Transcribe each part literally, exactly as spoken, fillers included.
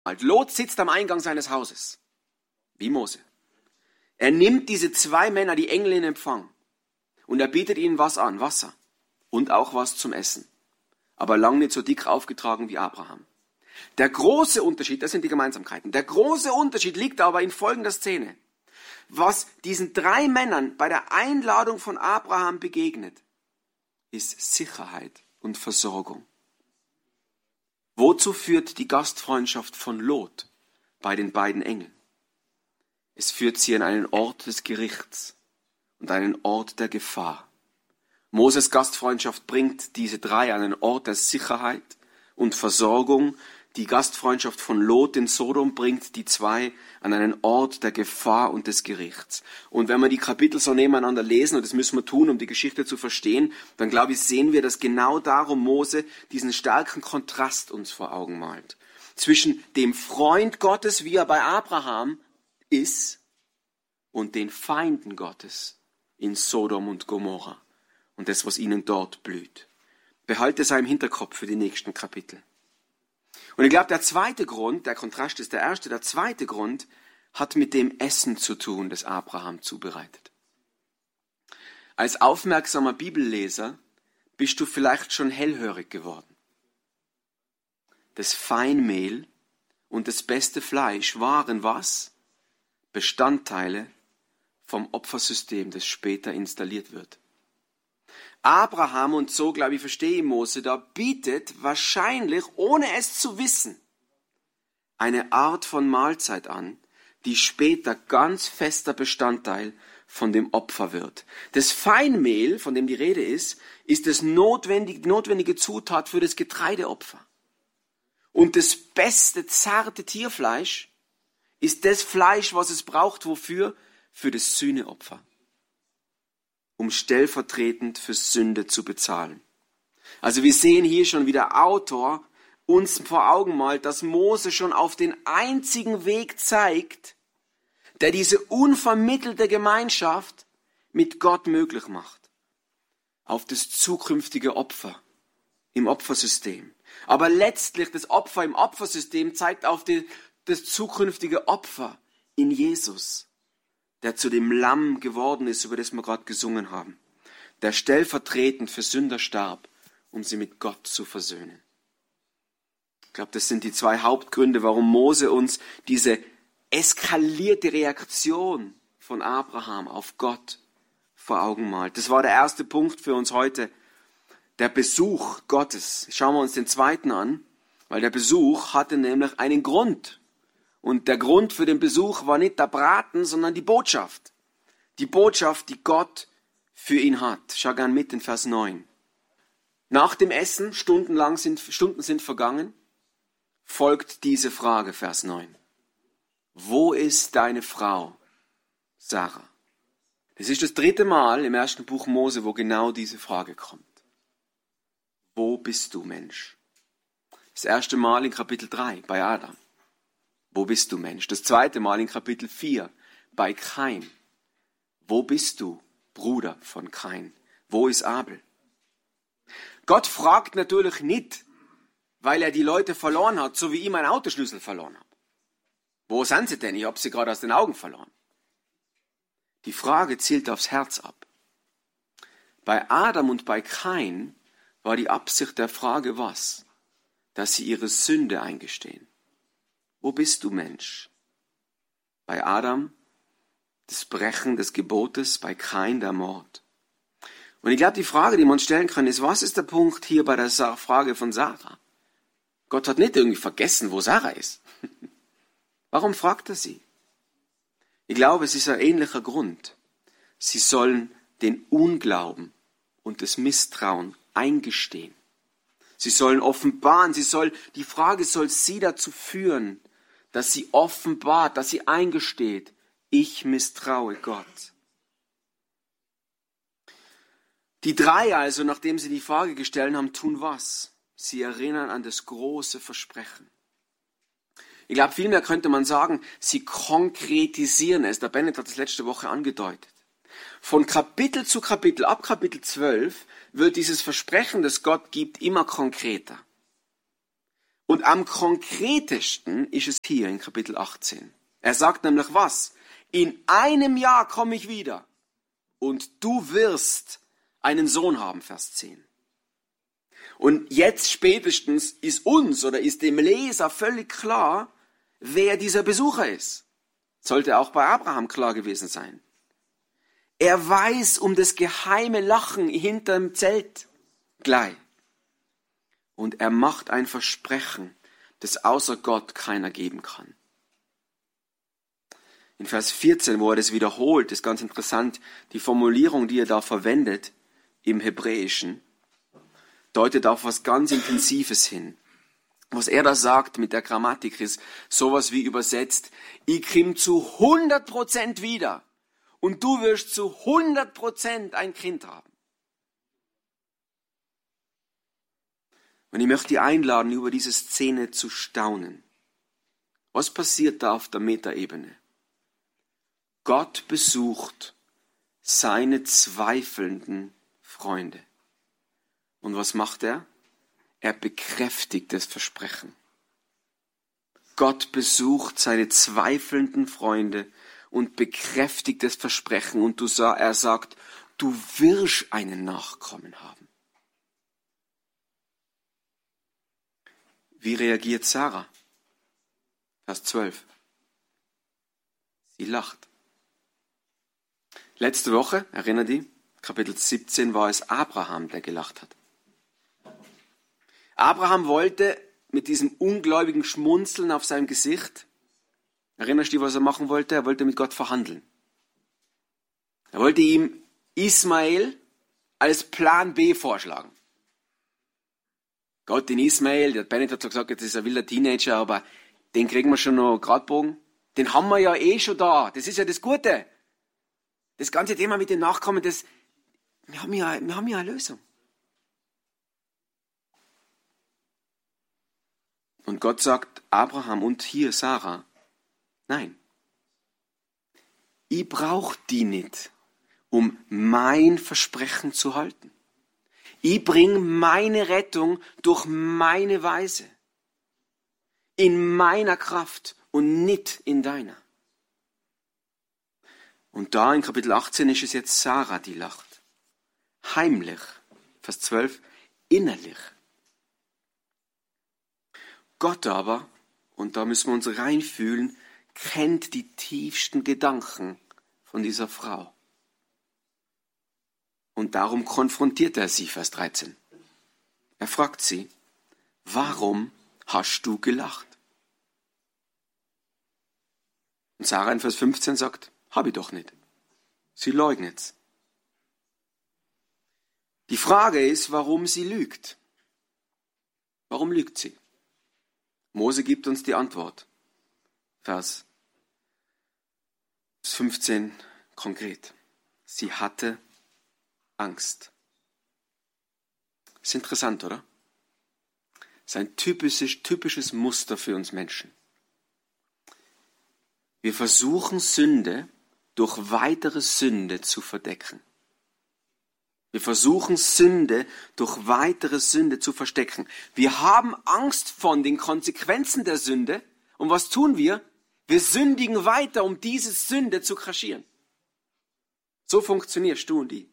Lot sitzt am Eingang seines Hauses, wie Mose. Er nimmt diese zwei Männer, die Engel, in Empfang. Und er bietet ihnen was an, Wasser und auch was zum Essen. Aber lang nicht so dick aufgetragen wie Abraham. Der große Unterschied, das sind die Gemeinsamkeiten, der große Unterschied liegt aber in folgender Szene. Was diesen drei Männern bei der Einladung von Abraham begegnet, ist Sicherheit und Versorgung. Wozu führt die Gastfreundschaft von Lot bei den beiden Engeln? Es führt sie an einen Ort des Gerichts und einen Ort der Gefahr. Moses Gastfreundschaft bringt diese drei an einen Ort der Sicherheit und Versorgung. Die Gastfreundschaft von Lot in Sodom bringt die zwei an einen Ort der Gefahr und des Gerichts. Und wenn wir die Kapitel so nebeneinander lesen, und das müssen wir tun, um die Geschichte zu verstehen, dann glaube ich, sehen wir, dass genau darum Mose diesen starken Kontrast uns vor Augen malt. Zwischen dem Freund Gottes, wie er bei Abraham ist, und den Feinden Gottes in Sodom und Gomorra und das, was ihnen dort blüht. Behalte es im Hinterkopf für die nächsten Kapitel. Und ich glaube, der zweite Grund, der Kontrast ist der erste, der zweite Grund hat mit dem Essen zu tun, das Abraham zubereitet. Als aufmerksamer Bibelleser bist du vielleicht schon hellhörig geworden. Das Feinmehl und das beste Fleisch waren was? Bestandteile vom Opfersystem, das später installiert wird. Abraham, und so glaube ich, verstehe ich Mose, da bietet wahrscheinlich, ohne es zu wissen, eine Art von Mahlzeit an, die später ganz fester Bestandteil von dem Opfer wird. Das Feinmehl, von dem die Rede ist, ist das notwendige, notwendige Zutat für das Getreideopfer. Und das beste, zarte Tierfleisch ist das Fleisch, was es braucht, wofür? Für das Sühneopfer. Um stellvertretend für Sünde zu bezahlen. Also wir sehen hier schon, wie der Autor uns vor Augen malt, dass Mose schon auf den einzigen Weg zeigt, der diese unvermittelte Gemeinschaft mit Gott möglich macht. Auf das zukünftige Opfer im Opfersystem. Aber letztlich das Opfer im Opfersystem zeigt auf die, das zukünftige Opfer in Jesus, der zu dem Lamm geworden ist, über das wir gerade gesungen haben, der stellvertretend für Sünder starb, um sie mit Gott zu versöhnen. Ich glaube, das sind die zwei Hauptgründe, warum Mose uns diese eskalierte Reaktion von Abraham auf Gott vor Augen malt. Das war der erste Punkt für uns heute, der Besuch Gottes. Schauen wir uns den zweiten an, weil der Besuch hatte nämlich einen Grund. Und der Grund für den Besuch war nicht der Braten, sondern die Botschaft. Die Botschaft, die Gott für ihn hat. Schau gern mit in Vers neun. Nach dem Essen, stundenlang sind, Stunden sind vergangen, folgt diese Frage, Vers neun. Wo ist deine Frau, Sarah? Das ist das dritte Mal im ersten Buch Mose, wo genau diese Frage kommt. Wo bist du, Mensch? Das erste Mal in Kapitel drei, bei Adam. Wo bist du, Mensch? Das zweite Mal in Kapitel vier, bei Kain. Wo bist du, Bruder von Kain? Wo ist Abel? Gott fragt natürlich nicht, weil er die Leute verloren hat, so wie ich meinen Autoschlüssel verloren habe. Wo sind sie denn? Ich habe sie gerade aus den Augen verloren. Die Frage zielt aufs Herz ab. Bei Adam und bei Kain war die Absicht der Frage was? Dass sie ihre Sünde eingestehen. Wo bist du, Mensch? Bei Adam das Brechen des Gebotes, bei Kain der Mord. Und ich glaube, die Frage, die man uns stellen kann, ist, was ist der Punkt hier bei der Frage von Sarah? Gott hat nicht irgendwie vergessen, wo Sarah ist. Warum fragt er sie? Ich glaube, es ist ein ähnlicher Grund. Sie sollen den Unglauben und das Misstrauen eingestehen. Sie sollen offenbaren, sie soll, die Frage soll sie dazu führen, dass sie offenbart, dass sie eingesteht, ich misstraue Gott. Die drei also, nachdem sie die Frage gestellt haben, tun was? Sie erinnern an das große Versprechen. Ich glaube, vielmehr könnte man sagen, sie konkretisieren es. Der Bennett hat das letzte Woche angedeutet. Von Kapitel zu Kapitel, ab Kapitel zwölf, wird dieses Versprechen, das Gott gibt, immer konkreter. Und am konkretesten ist es hier in Kapitel achtzehn. Er sagt nämlich was? In einem Jahr komme ich wieder und du wirst einen Sohn haben, Vers zehn. Und jetzt spätestens ist uns oder ist dem Leser völlig klar, wer dieser Besucher ist. Sollte auch bei Abraham klar gewesen sein. Er weiß um das geheime Lachen hinterm Zelt gleich. Und er macht ein Versprechen, das außer Gott keiner geben kann. In Vers vierzehn, wo er das wiederholt, ist ganz interessant, die Formulierung, die er da verwendet im Hebräischen, deutet auf was ganz Intensives hin. Was er da sagt mit der Grammatik ist sowas wie übersetzt, ich komm zu hundert Prozent wieder und du wirst zu hundert Prozent ein Kind haben. Und ich möchte dich einladen, über diese Szene zu staunen. Was passiert da auf der Metaebene? Gott besucht seine zweifelnden Freunde. Und was macht er? Er bekräftigt das Versprechen. Gott besucht seine zweifelnden Freunde und bekräftigt das Versprechen. Und du, er sagt, du wirst einen Nachkommen haben. Wie reagiert Sarah? Vers zwölf. Sie lacht. Letzte Woche, erinnert ihr, Kapitel siebzehn, war es Abraham, der gelacht hat. Abraham wollte mit diesem ungläubigen Schmunzeln auf seinem Gesicht, erinnerst du dich, was er machen wollte? Er wollte mit Gott verhandeln. Er wollte ihm Ismael als Plan B vorschlagen. Gott, den Ismael, der Bennett hat so gesagt, das ist ein wilder Teenager, aber den kriegen wir schon noch Gradbogen. Den haben wir ja eh schon da. Das ist ja das Gute. Das ganze Thema mit den Nachkommen, das, wir haben ja, wir haben ja eine Lösung. Und Gott sagt Abraham und hier Sarah, nein, ich brauche die nicht, um mein Versprechen zu halten. Ich bringe meine Rettung durch meine Weise, in meiner Kraft und nicht in deiner. Und da in Kapitel achtzehn ist es jetzt Sarah, die lacht. Heimlich, Vers zwölf, innerlich. Gott aber, und da müssen wir uns reinfühlen, kennt die tiefsten Gedanken von dieser Frau. Und darum konfrontiert er sie, Vers dreizehn. Er fragt sie, warum hast du gelacht? Und Sarah in Vers fünfzehn sagt, hab ich doch nicht. Sie leugnet's. Die Frage ist, warum sie lügt. Warum lügt sie? Mose gibt uns die Antwort. Vers fünfzehn konkret. Sie hatte Angst. Ist interessant, oder? Das ist ein typisches, typisches Muster für uns Menschen. Wir versuchen Sünde durch weitere Sünde zu verdecken. Wir versuchen Sünde durch weitere Sünde zu verstecken. Wir haben Angst von den Konsequenzen der Sünde. Und was tun wir? Wir sündigen weiter, um diese Sünde zu kaschieren. So funktionierst du und ich.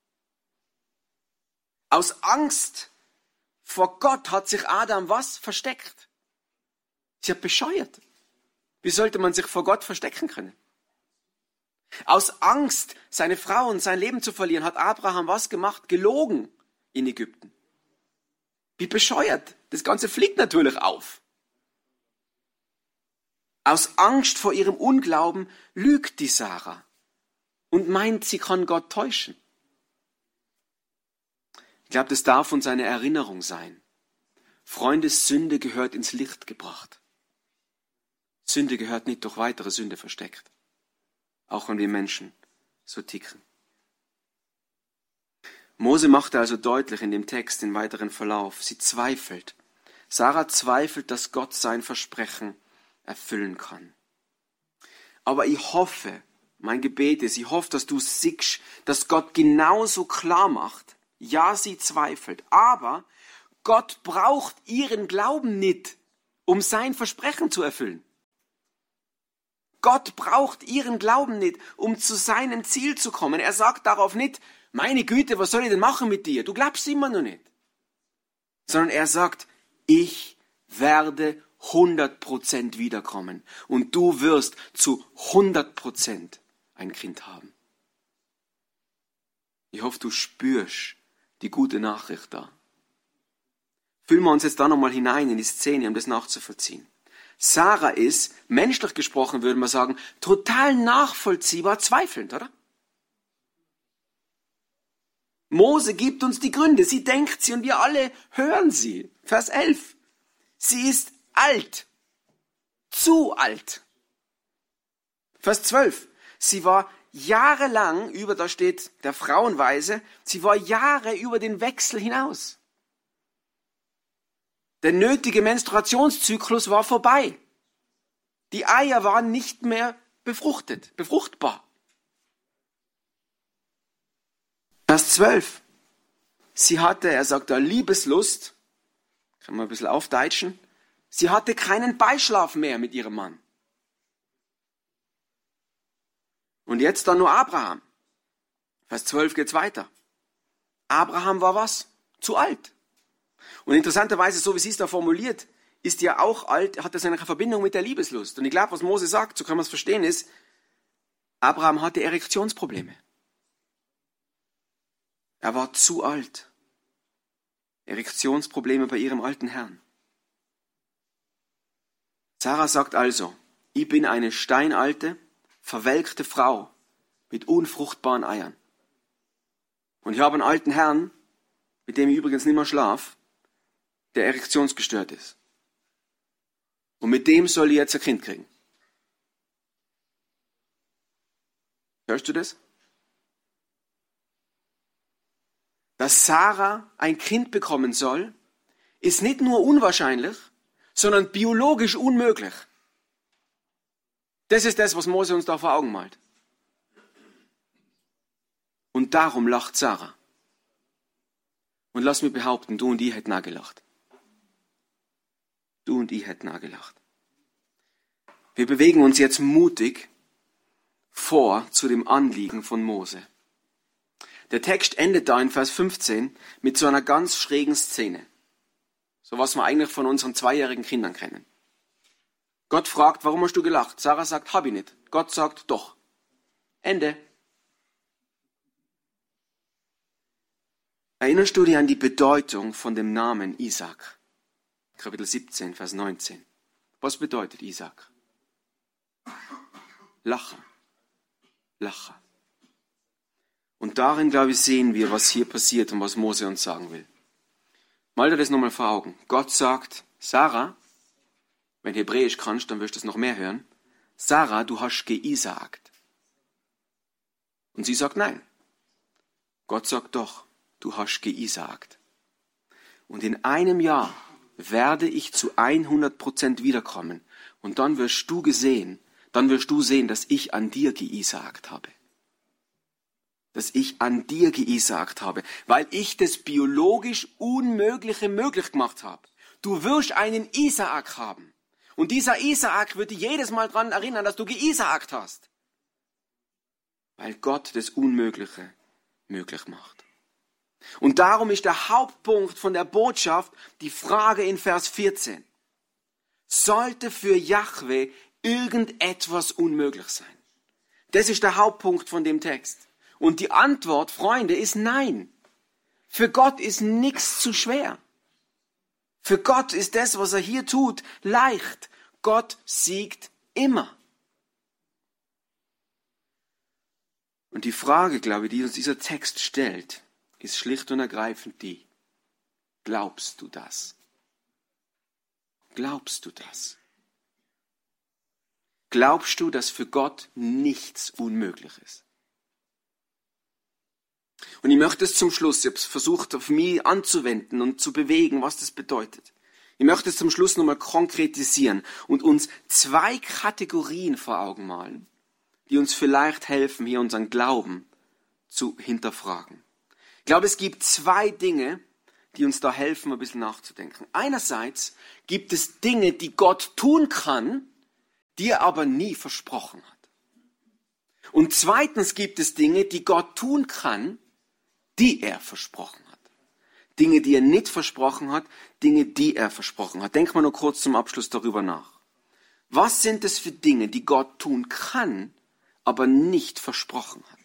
Aus Angst vor Gott hat sich Adam was? Versteckt. Sie hat bescheuert. Wie sollte man sich vor Gott verstecken können? Aus Angst, seine Frau und sein Leben zu verlieren, hat Abraham was gemacht? Gelogen in Ägypten. Wie bescheuert. Das Ganze fliegt natürlich auf. Aus Angst vor ihrem Unglauben lügt die Sarah und meint, sie kann Gott täuschen. Ich glaube, das darf uns eine Erinnerung sein. Freunde, Sünde gehört ins Licht gebracht. Sünde gehört nicht durch weitere Sünde versteckt. Auch wenn wir Menschen so ticken. Mose machte also deutlich in dem Text, im weiteren Verlauf, sie zweifelt. Sarah zweifelt, dass Gott sein Versprechen erfüllen kann. Aber ich hoffe, mein Gebet ist, ich hoffe, dass du siehst, dass Gott genauso klar macht, ja, sie zweifelt, aber Gott braucht ihren Glauben nicht, um sein Versprechen zu erfüllen. Gott braucht ihren Glauben nicht, um zu seinem Ziel zu kommen. Er sagt darauf nicht, meine Güte, was soll ich denn machen mit dir? Du glaubst immer noch nicht. Sondern er sagt, ich werde hundert Prozent wiederkommen und du wirst zu hundert Prozent ein Kind haben. Ich hoffe, du spürst die gute Nachricht da. Fühlen wir uns jetzt da nochmal hinein in die Szene, um das nachzuvollziehen. Sarah ist, menschlich gesprochen würde man sagen, total nachvollziehbar zweifelnd, oder? Mose gibt uns die Gründe, sie denkt sie und wir alle hören sie. Vers elf. Sie ist alt, zu alt. Vers zwölf. Sie war jahrelang über, da steht der Frauenweise, sie war Jahre über den Wechsel hinaus. Der nötige Menstruationszyklus war vorbei. Die Eier waren nicht mehr befruchtet, befruchtbar. Vers zwölf. Sie hatte, er sagt da, Liebeslust, kann man ein bisschen aufdeutschen, sie hatte keinen Beischlaf mehr mit ihrem Mann. Und jetzt dann nur Abraham. Vers zwölf geht's weiter. Abraham war was? Zu alt. Und interessanterweise, so wie sie es da formuliert, ist ja auch alt, hat das eine Verbindung mit der Liebeslust. Und ich glaube, was Mose sagt, so kann man es verstehen, ist, Abraham hatte Erektionsprobleme. Er war zu alt. Erektionsprobleme bei ihrem alten Herrn. Sarah sagt also, ich bin eine steinalte, verwelkte Frau mit unfruchtbaren Eiern. Und ich habe einen alten Herrn, mit dem ich übrigens nicht mehr schlafe, der erektionsgestört ist. Und mit dem soll ich jetzt ein Kind kriegen. Hörst du das? Dass Sarah ein Kind bekommen soll, ist nicht nur unwahrscheinlich, sondern biologisch unmöglich. Das ist das, was Mose uns da vor Augen malt. Und darum lacht Sarah. Und lass mich behaupten, du und ich hätten auch gelacht. Du und ich hätten auch gelacht. Wir bewegen uns jetzt mutig vor zu dem Anliegen von Mose. Der Text endet da in Vers fünfzehn mit so einer ganz schrägen Szene. So was wir eigentlich von unseren zweijährigen Kindern kennen. Gott fragt, warum hast du gelacht? Sarah sagt, hab ich nicht. Gott sagt, doch. Ende. Erinnerst du dich an die Bedeutung von dem Namen Isaac? Kapitel siebzehn, Vers neunzehn. Was bedeutet Isaac? Lachen. Lachen. Und darin, glaube ich, sehen wir, was hier passiert und was Mose uns sagen will. Mal dir das nochmal vor Augen. Gott sagt, Sarah, wenn du Hebräisch kannst, dann wirst du es noch mehr hören. Sarah, du hast geisagt. Und sie sagt nein. Gott sagt doch, du hast geisagt. Und in einem Jahr werde ich zu hundert Prozent wiederkommen. Und dann wirst du gesehen, dann wirst du sehen, dass ich an dir geisagt habe. Dass ich an dir geisagt habe, weil ich das biologisch Unmögliche möglich gemacht habe. Du wirst einen Isaak haben. Und dieser Isaak wird dich jedes Mal daran erinnern, dass du geisagt hast. Weil Gott das Unmögliche möglich macht. Und darum ist der Hauptpunkt von der Botschaft die Frage in Vers vierzehn. Sollte für Jahwe irgendetwas unmöglich sein? Das ist der Hauptpunkt von dem Text. Und die Antwort, Freunde, ist nein. Für Gott ist nichts zu schwer. Für Gott ist das, was er hier tut, leicht. Gott siegt immer. Und die Frage, glaube ich, die uns dieser Text stellt, ist schlicht und ergreifend die: Glaubst du das? Glaubst du das? Glaubst du, dass für Gott nichts unmöglich ist? Und ich möchte es zum Schluss, ich habe es versucht, auf mich anzuwenden und zu bewegen, was das bedeutet. Ich möchte es zum Schluss nochmal konkretisieren und uns zwei Kategorien vor Augen malen, die uns vielleicht helfen, hier unseren Glauben zu hinterfragen. Ich glaube, es gibt zwei Dinge, die uns da helfen, ein bisschen nachzudenken. Einerseits gibt es Dinge, die Gott tun kann, die er aber nie versprochen hat. Und zweitens gibt es Dinge, die Gott tun kann, die er versprochen hat. Dinge, die er nicht versprochen hat, Dinge, die er versprochen hat. Denk mal nur kurz zum Abschluss darüber nach. Was sind es für Dinge, die Gott tun kann, aber nicht versprochen hat?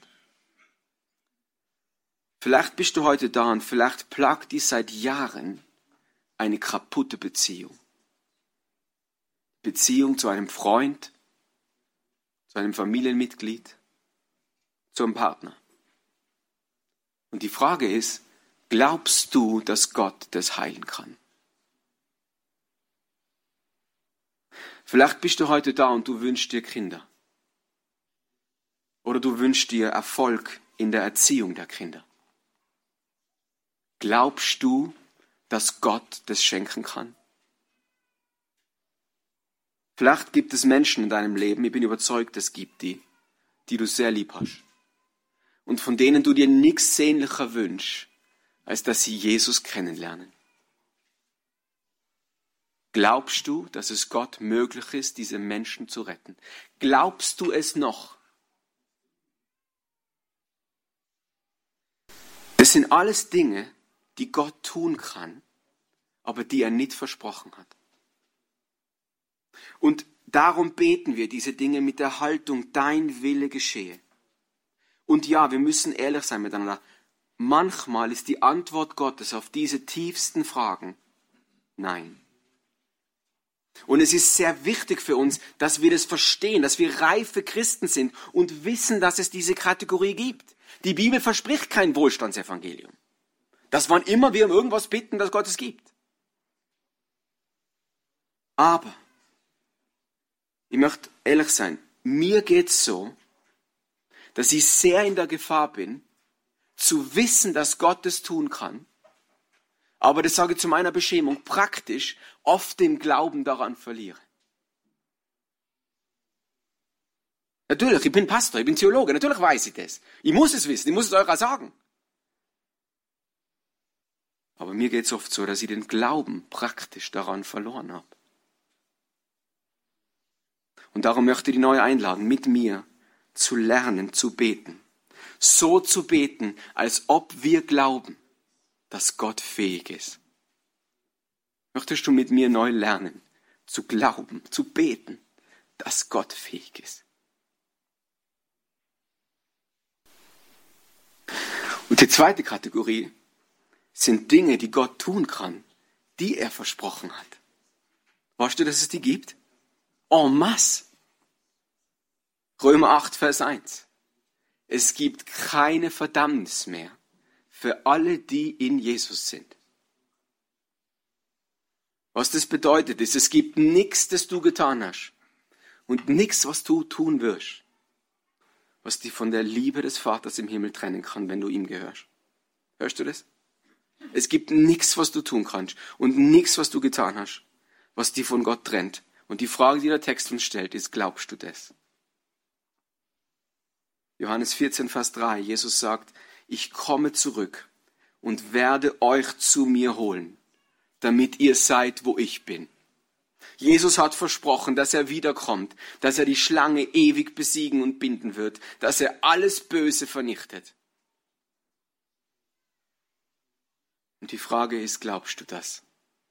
Vielleicht bist du heute da und vielleicht plagt dich seit Jahren eine kaputte Beziehung. Beziehung zu einem Freund, zu einem Familienmitglied, zu einem Partner. Und die Frage ist, glaubst du, dass Gott das heilen kann? Vielleicht bist du heute da und du wünschst dir Kinder. Oder du wünschst dir Erfolg in der Erziehung der Kinder. Glaubst du, dass Gott das schenken kann? Vielleicht gibt es Menschen in deinem Leben, ich bin überzeugt, es gibt die, die du sehr lieb hast. Und von denen du dir nichts sehnlicher wünschst, als dass sie Jesus kennenlernen. Glaubst du, dass es Gott möglich ist, diese Menschen zu retten? Glaubst du es noch? Das sind alles Dinge, die Gott tun kann, aber die er nicht versprochen hat. Und darum beten wir diese Dinge mit der Haltung, dein Wille geschehe. Und ja, wir müssen ehrlich sein miteinander. Manchmal ist die Antwort Gottes auf diese tiefsten Fragen nein. Und es ist sehr wichtig für uns, dass wir das verstehen, dass wir reife Christen sind und wissen, dass es diese Kategorie gibt. Die Bibel verspricht kein Wohlstandsevangelium. Dass wann immer wir um irgendwas bitten, dass Gott es gibt. Aber, ich möchte ehrlich sein, mir geht's so, dass ich sehr in der Gefahr bin, zu wissen, dass Gott es tun kann, aber das sage ich zu meiner Beschämung, praktisch oft den Glauben daran verliere. Natürlich, ich bin Pastor, ich bin Theologe, natürlich weiß ich das. Ich muss es wissen, ich muss es euch auch sagen. Aber mir geht es oft so, dass ich den Glauben praktisch daran verloren habe. Und darum möchte ich die neu einladen, mit mir zu lernen, zu beten. So zu beten, als ob wir glauben, dass Gott fähig ist. Möchtest du mit mir neu lernen, zu glauben, zu beten, dass Gott fähig ist? Und die zweite Kategorie sind Dinge, die Gott tun kann, die er versprochen hat. Weißt du, dass es die gibt? En masse. Römer acht, Vers eins. Es gibt keine Verdammnis mehr für alle, die in Jesus sind. Was das bedeutet, ist, es gibt nichts, das du getan hast und nichts, was du tun wirst, was dich von der Liebe des Vaters im Himmel trennen kann, wenn du ihm gehörst. Hörst du das? Es gibt nichts, was du tun kannst und nichts, was du getan hast, was dich von Gott trennt. Und die Frage, die der Text uns stellt, ist, glaubst du das? Johannes vierzehn, Vers drei, Jesus sagt, ich komme zurück und werde euch zu mir holen, damit ihr seid, wo ich bin. Jesus hat versprochen, dass er wiederkommt, dass er die Schlange ewig besiegen und binden wird, dass er alles Böse vernichtet. Und die Frage ist, glaubst du das?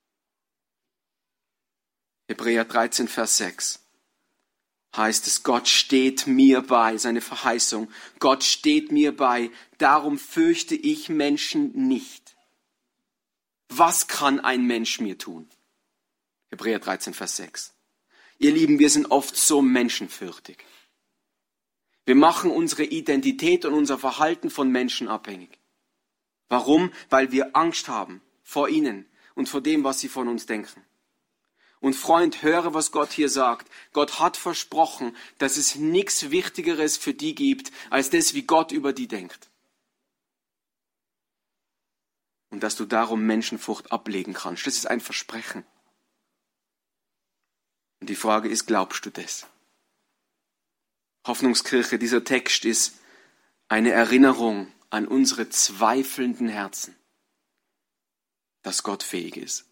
Hebräer dreizehn, Vers sechs. Heißt es, Gott steht mir bei, seine Verheißung. Gott steht mir bei, darum fürchte ich Menschen nicht. Was kann ein Mensch mir tun? Hebräer dreizehn, Vers sechs. Ihr Lieben, wir sind oft so menschenfürchtig. Wir machen unsere Identität und unser Verhalten von Menschen abhängig. Warum? Weil wir Angst haben vor ihnen und vor dem, was sie von uns denken. Und Freund, höre, was Gott hier sagt. Gott hat versprochen, dass es nichts Wichtigeres für die gibt, als das, wie Gott über die denkt. Und dass du darum Menschenfurcht ablegen kannst. Das ist ein Versprechen. Und die Frage ist, glaubst du das? Hoffnungskirche, dieser Text ist eine Erinnerung an unsere zweifelnden Herzen. dass Gott fähig ist.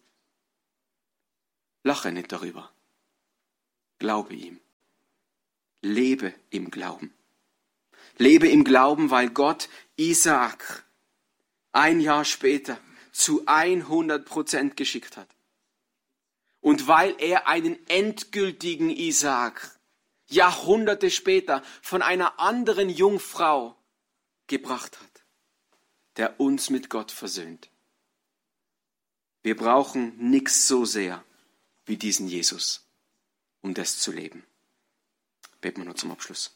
Lache nicht darüber. Glaube ihm. Lebe im Glauben. Lebe im Glauben, weil Gott Isaak ein Jahr später zu hundert Prozent geschickt hat. Und weil er einen endgültigen Isaak Jahrhunderte später von einer anderen Jungfrau gebracht hat, der uns mit Gott versöhnt. Wir brauchen nichts so sehr wie diesen Jesus, um das zu leben. Beten wir nur zum Abschluss.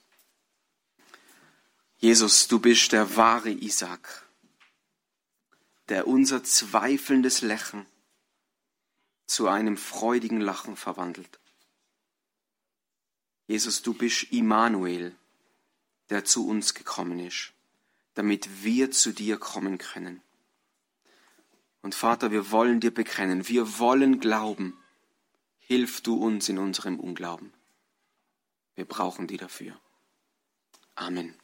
Jesus, du bist der wahre Isaak, der unser zweifelndes Lächeln zu einem freudigen Lachen verwandelt. Jesus, du bist Immanuel, der zu uns gekommen ist, damit wir zu dir kommen können. Und Vater, wir wollen dir bekennen, wir wollen glauben. Hilf du uns in unserem Unglauben. Wir brauchen dich dafür. Amen.